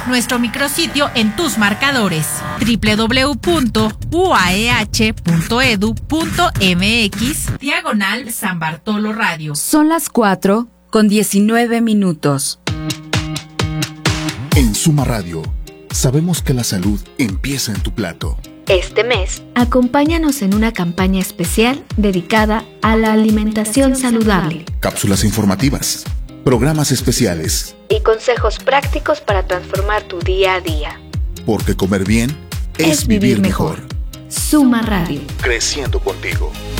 nuestro micrositio en tus marcadores www.uaeh.edu.mx/San Bartolo Radio. Son las 4:19. En Suma Radio, sabemos que la salud empieza en tu plato. Este mes, acompáñanos en una campaña especial dedicada a la alimentación saludable. Cápsulas informativas, programas especiales Y consejos prácticos para transformar tu día a día. porque comer bien es vivir mejor. Suma Radio. Creciendo contigo.